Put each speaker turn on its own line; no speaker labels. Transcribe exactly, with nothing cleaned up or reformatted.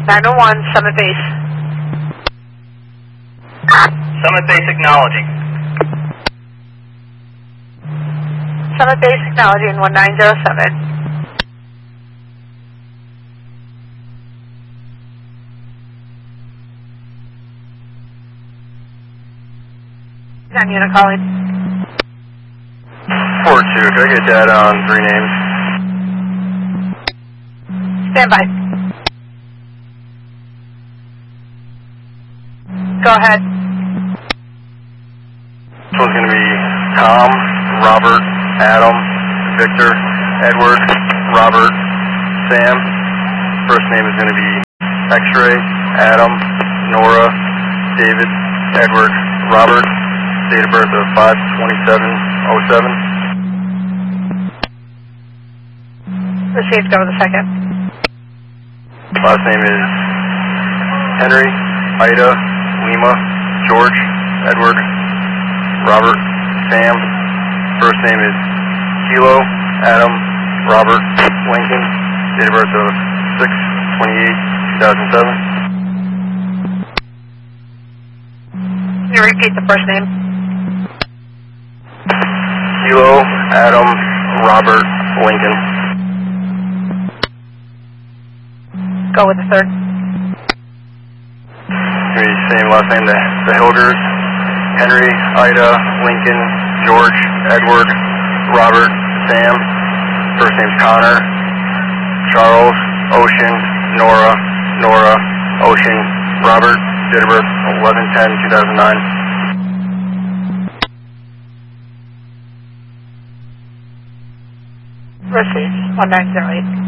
nine oh one, Summit Base.
Summit Base acknowledging.
Summit Base acknowledging one nine zero seven. On unit calling.
four two, can I get data on three names?
Stand by. Go ahead.
This one's going to be Tom, Robert, Adam, Victor, Edward, Robert, Sam. First name is going to be X-Ray, Adam, Nora, David, Edward, Robert. Date of birth of five twenty-seven oh seven.
Received, go with the second.
Last name is Henry, Ida, Lima, George, Edward, Robert, Sam. First name is Kilo, Adam, Robert, Lincoln. Date of birth of six twenty-eight two thousand seven.
Can you repeat the first name?
Kilo, Adam, Robert, Lincoln.
Go with the third.
Maybe same last name, the, the Hilders. Henry, Ida, Lincoln, George, Edward, Robert, Sam. First name's Connor. Charles, Ocean, Nora, Nora, Ocean, Robert. Date of birth eleven ten two thousand nine.
Received, one nine zero eight.